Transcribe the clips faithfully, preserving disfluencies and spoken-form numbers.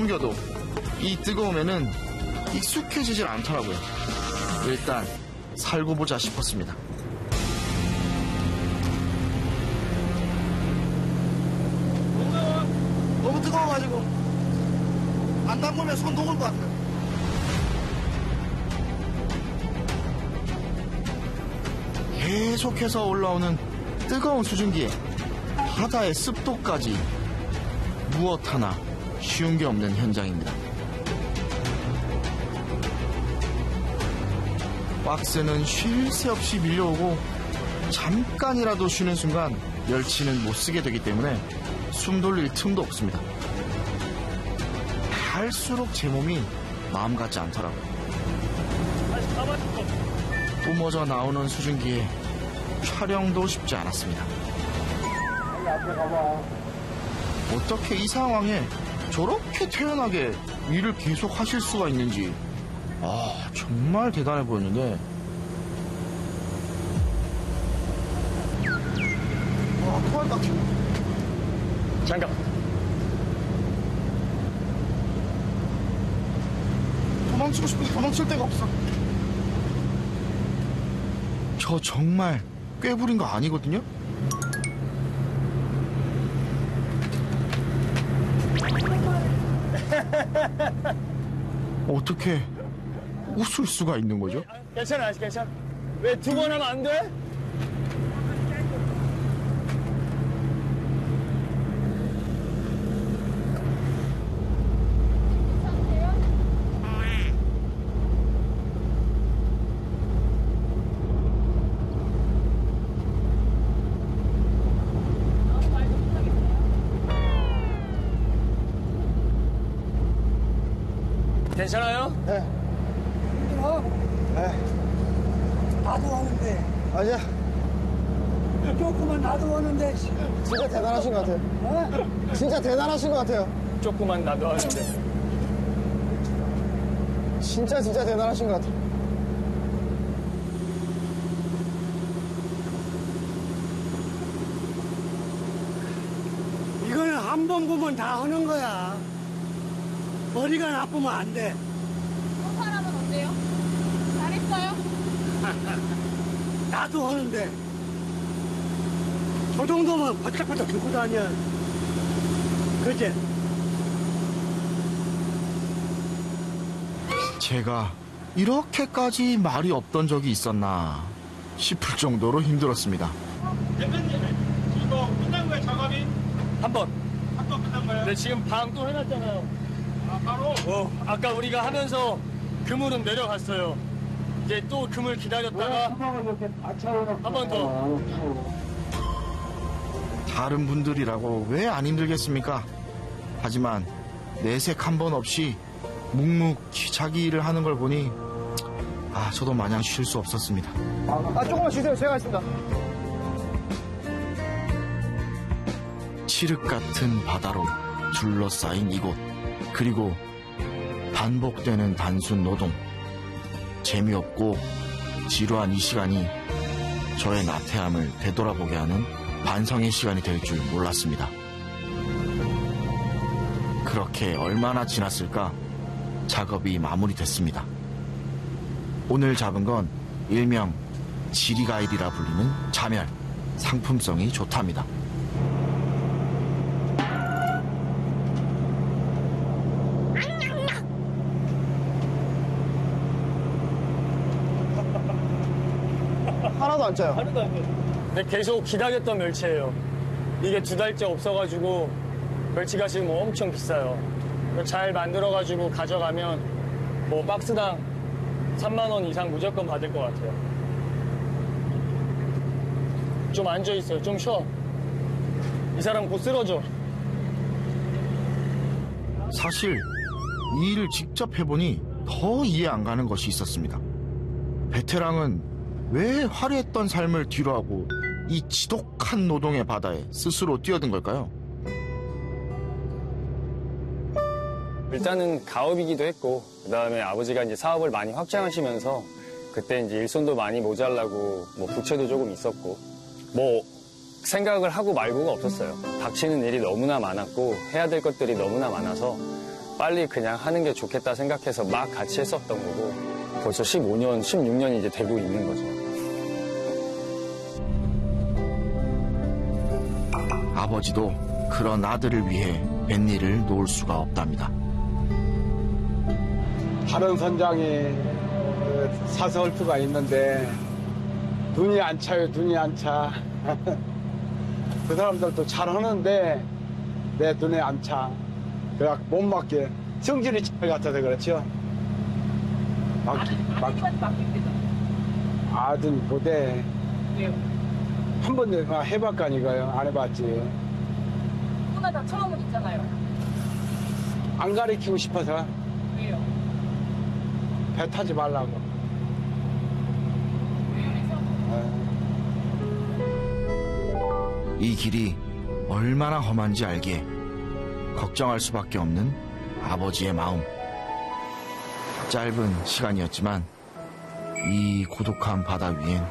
숨겨도 이 뜨거움에는 익숙해지질 않더라고요. 일단 살고 보자 싶었습니다. 너무 뜨거워가지고 안 담그면 손 녹을 것 같아요. 계속해서 올라오는 뜨거운 수증기에 바다의 습도까지 무엇 하나 쉬운 게 없는 현장입니다. 박스는 쉴 새 없이 밀려오고 잠깐이라도 쉬는 순간 멸치는 못 쓰게 되기 때문에 숨 돌릴 틈도 없습니다. 갈수록 제 몸이 마음 같지 않더라고요. 뿜어져 나오는 수증기에 촬영도 쉽지 않았습니다. 어떻게 이 상황에 저렇게 태연하게 일을 계속 하실 수가 있는지 아 정말 대단해 보였는데 와 토할 것 같아. 잠깐. 도망치고 싶은데 도망칠 데가 없어. 저 정말 꾀부린 거 아니거든요? 어떻게 웃을 수가 있는 거죠? 괜찮아, 괜찮아. 왜 두 번 하면 안 돼? 괜찮아요? 네. 힘들어? 네. 나도 오는데. 아니야. 조금만 나도 오는데. 진짜 대단하신 것 같아요. 어? 진짜 대단하신 것 같아요. 조금만 나도 하는데. 진짜 진짜 대단하신 것 같아요. 이거는 한 번 보면 다 하는 거야. 머리가 나쁘면 안 돼. 저 사람은 어때요? 잘했어요? 나도 하는데. 저 정도면 바짝바짝 들고 다녀. 그치? 제가 이렇게까지 말이 없던 적이 있었나 싶을 정도로 힘들었습니다. 대표님, 이거 끝난 거예요, 작업이? 한 번. 한 번 끝난 거예요? 근데 지금 방 또 해놨잖아요. 아, 바로? 어, 아까 우리가 하면서 그물은 내려갔어요. 이제 또 그물 기다렸다가 한 번 더. 다른 분들이라고 왜 안 힘들겠습니까? 하지만 내색 한 번 없이 묵묵히 자기 일을 하는 걸 보니 아 저도 마냥 쉴 수 없었습니다. 아 조금만 주세요. 제가 하겠습니다. 칠흑 같은 바다로 둘러싸인 이곳, 그리고 반복되는 단순 노동, 재미없고 지루한 이 시간이 저의 나태함을 되돌아보게 하는 반성의 시간이 될 줄 몰랐습니다. 그렇게 얼마나 지났을까 작업이 마무리됐습니다. 오늘 잡은 건 일명 지리가일이라 불리는 자멸, 상품성이 좋답니다. 하나도 안 짜요. 하나도 안 돼. 근데 계속 기다렸던 멸치예요. 이게 두 달째 없어가지고 멸치가 지금 엄청 비싸요. 잘 만들어가지고 가져가면 뭐 박스당 삼만 원 이상 무조건 받을 것 같아요. 좀 앉아있어요. 좀 쉬어. 이 사람 곧 쓰러져. 사실 이 일을 직접 해보니 더 이해 안 가는 것이 있었습니다. 베테랑은 왜 화려했던 삶을 뒤로하고 이 지독한 노동의 바다에 스스로 뛰어든 걸까요? 일단은 가업이기도 했고, 그 다음에 아버지가 이제 사업을 많이 확장하시면서 그때 이제 일손도 많이 모자라고 뭐 부채도 조금 있었고, 뭐 생각을 하고 말고가 없었어요. 닥치는 일이 너무나 많았고 해야 될 것들이 너무나 많아서 빨리 그냥 하는 게 좋겠다 생각해서 막 같이 했었던 거고 벌써 십오 년, 십육 년이 이제 되고 있는 거죠. 아버지도 그런 아들을 위해 뱃일을 놓을 수가 없답니다. 다른 선장이 사서 할 수가 있는데 눈이 안 차요, 눈이 안 차. 그 사람들도 잘하는데 내 눈에 안 차. 그래 못 맞게 성질이 잘 같아서 그렇죠. 막기, 막기. 아들 못해. 한 번 해봤가니까요. 안 해봤지. 누구나 다 처음은 있잖아요. 안 가르치고 싶어서 왜요? 배 타지 말라고. 이 길이 얼마나 험한지 알기에 걱정할 수밖에 없는 아버지의 마음. 짧은 시간이었지만 이 고독한 바다 위엔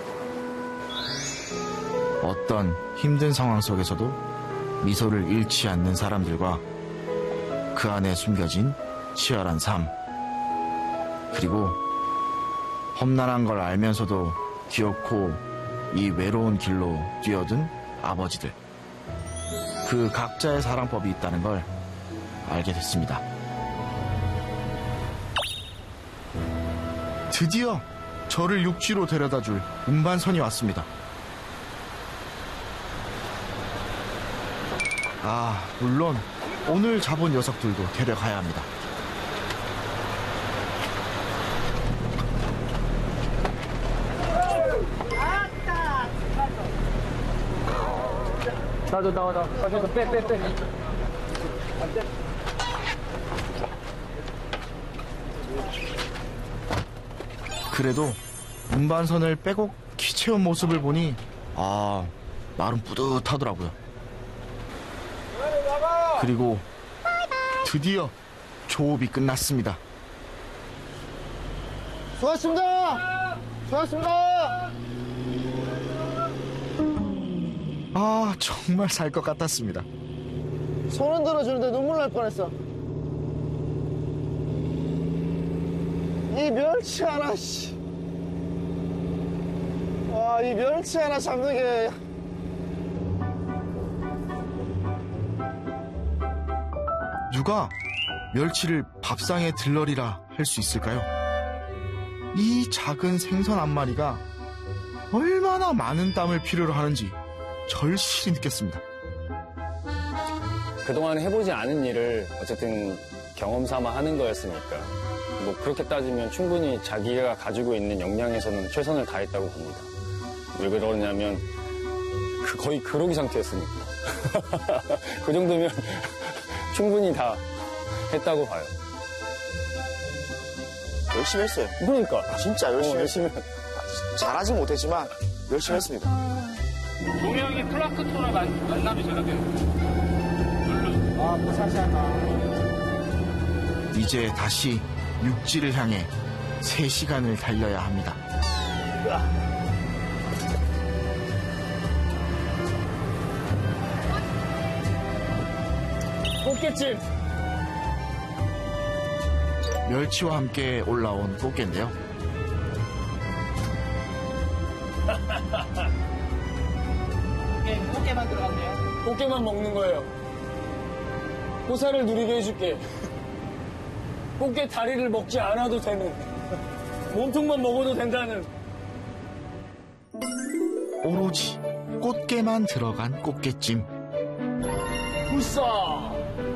어떤 힘든 상황 속에서도 미소를 잃지 않는 사람들과 그 안에 숨겨진 치열한 삶, 그리고 험난한 걸 알면서도 기어코 이 외로운 길로 뛰어든 아버지들, 그 각자의 사랑법이 있다는 걸 알게 됐습니다. 드디어 저를 육지로 데려다줄 운반선이 왔습니다. 아, 물론 오늘 잡은 녀석들도 데려가야 합니다. 나도 나와 나와 나도 빼빼 빼. 그래도 운반선을 빼곡히 채운 모습을 보니 아, 마음 뿌듯하더라고요. 그리고 드디어 조업이 끝났습니다. 수고하셨습니다. 수고하셨습니다. 아, 정말 살 것 같았습니다. 손은 들어주는데 눈물 날 뻔했어. 이 멸치 하나, 씨. 와, 이 멸치 하나 잡는 게. 누가 멸치를 밥상에 들러리라 할 수 있을까요? 이 작은 생선 한 마리가 얼마나 많은 땀을 필요로 하는지 절실히 느꼈습니다. 그동안 해보지 않은 일을 어쨌든 경험 삼아 하는 거였으니까 뭐 그렇게 따지면 충분히 자기가 가지고 있는 역량에서는 최선을 다했다고 봅니다. 왜 그러냐면 그 거의 그러기 상태였으니까. 그 정도면 충분히 다 했다고 봐요. 열심히 했어요. 그러니까 진짜 열심히 어, 했어요. 열심히 잘하진 못했지만 열심히 했습니다. 동영이 플라크토라 만, 만남이 제가 돼요. 아, 무사시하다. 이제 다시 육지를 향해 세 시간을 달려야 합니다. 꽃게찜. 멸치와 함께 올라온 꽃게인데요. 꽃게만 들어갔네요. 꽃게만 먹는 거예요. 호사를 누리게 해줄게. 꽃게 다리를 먹지 않아도 되는, 몸통만 먹어도 된다는. 오로지 꽃게만 들어간 꽃게찜. 불싸.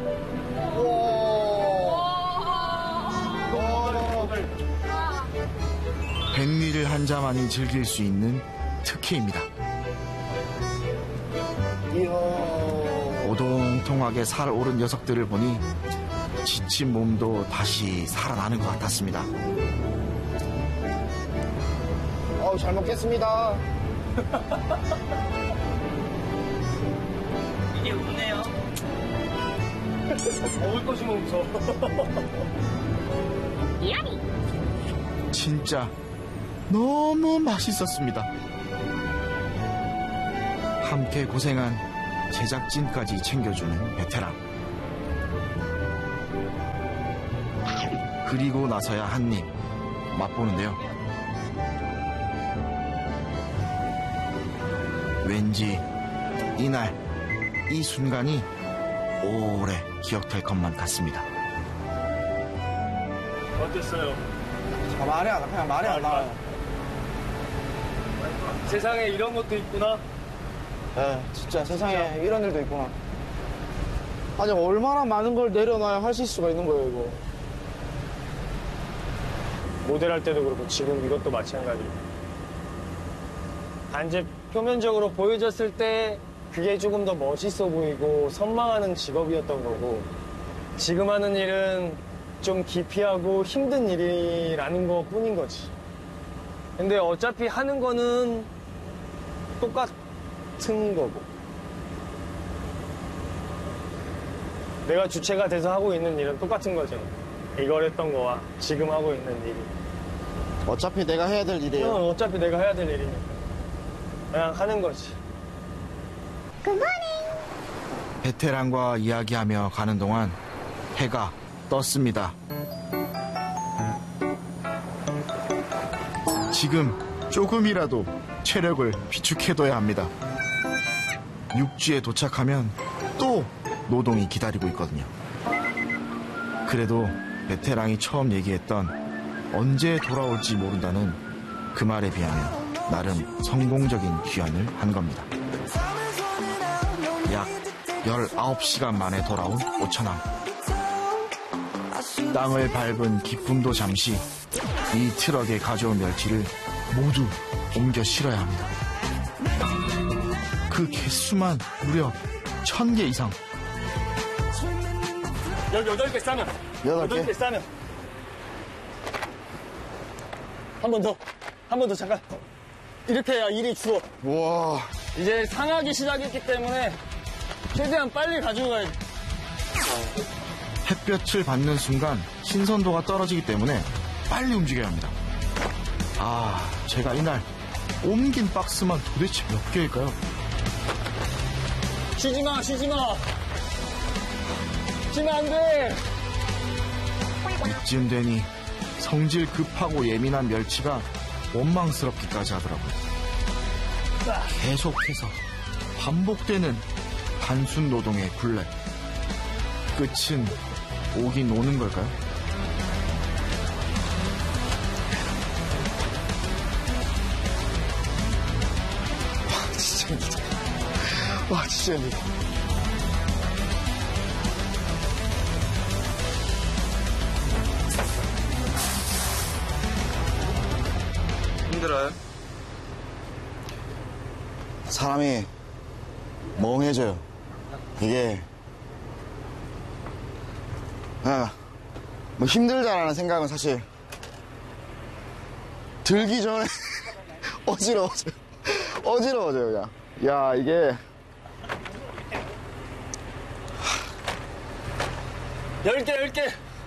백미를 한 자만이 즐길 수 있는 특혜입니다. 오동통하게 살아오른 녀석들을 보니 지친 몸도 다시 살아나는 것 같았습니다. 어우, 잘 먹겠습니다. 이게 웃네요. 먹을 것이면 웃어. 진짜 너무 맛있었습니다. 함께 고생한 제작진까지 챙겨주는 베테랑. 그리고 나서야 한 입 맛보는데요. 왠지 이날 이 순간이 오래 기억될 것만 같습니다. 어땠어요? 아, 말이 안 나. 그냥 말이 안 나와요. 세상에 이런 것도 있구나. 예, 진짜 세상에 이런 일도 있구나. 아니, 얼마나 많은 걸 내려놔야 하실 수가 있는 거예요, 이거. 모델할 때도 그렇고 지금 이것도 마찬가지. 단지 표면적으로 보여졌을 때 그게 조금 더 멋있어 보이고 선망하는 직업이었던 거고, 지금 하는 일은 좀 기피하고 힘든 일이라는 것 뿐인 거지. 근데 어차피 하는 거는 똑같은 거고, 내가 주체가 돼서 하고 있는 일은 똑같은 거죠. 이걸 했던 거와 지금 하고 있는 일이. 어차피 내가 해야 될 일이에요. 이건 어차피 내가 해야 될 일이니까 그냥 하는 거지. 베테랑과 이야기하며 가는 동안 해가 떴습니다. 지금 조금이라도 체력을 비축해둬야 합니다. 육지에 도착하면 또 노동이 기다리고 있거든요. 그래도 베테랑이 처음 얘기했던 언제 돌아올지 모른다는 그 말에 비하면 나름 성공적인 귀환을 한 겁니다. 약 열아홉 시간 만에 돌아온 오천항. 땅을 밟은 기쁨도 잠시 이 트럭에 가져온 멸치를 모두 옮겨 실어야 합니다. 그 개수만 무려 천 개 이상. 열여덟 개 싸면. 여덟 개? 여덟 개 싸면. 한 번 더. 한 번 더 잠깐. 이렇게 해야 일이 줄어. 와. 이제 상하기 시작했기 때문에 최대한 빨리 가지고 가야 돼. 햇볕을 받는 순간 신선도가 떨어지기 때문에 빨리 움직여야 합니다. 아, 제가 이날 옮긴 박스만 도대체 몇 개일까요? 쉬지 마, 쉬지 마. 쉬면 안 돼. 이쯤 되니 성질 급하고 예민한 멸치가 원망스럽기까지 하더라고요. 계속해서 반복되는 단순 노동의 굴레. 끝은 오긴 오는 걸까요? 와, 진짜 힘들다. 와, 진짜 힘들다. 힘들어요? 사람이 멍해져요. 이게 아, 뭐 힘들다라는 생각은 사실 들기 전에 어지러워져요. 어지러워져요, 그냥. 야, 이게 열 개, 열 개.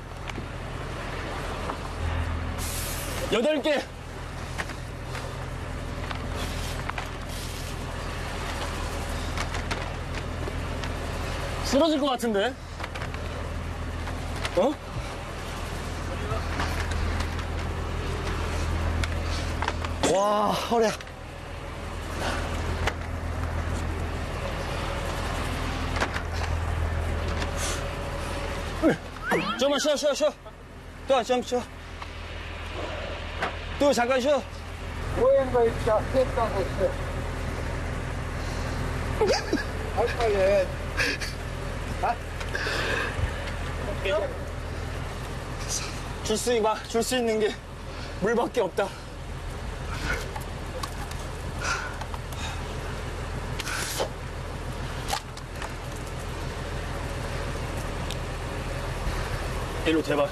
여덟 개. 쓰러질 것 같은데? 어? 와, 허리야. 좀만 쉬어, 쉬어, 쉬어. 또, 좀 쉬어. 또, 잠깐 쉬어. 모양가 있다. 됐다고 있어. 빨리. 줄 수, 줄 수 있는 게 물밖에 없다. 일로 대봐.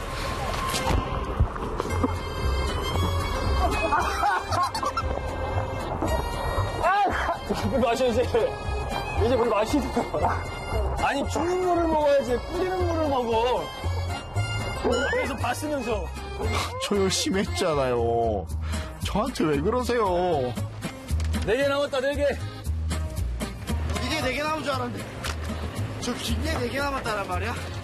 물 마셔, 이제. 이제 물 마시자. 아니, 죽는 물을 먹어야지. 뿌리는 물을 먹어. 그래서 봤으면서. 저 열심히 했잖아요. 저한테 왜 그러세요? 네 개 남았다, 네 개. 이게 네 개 남은 줄 알았는데 저 긴 게 네 개 남았다란 말이야?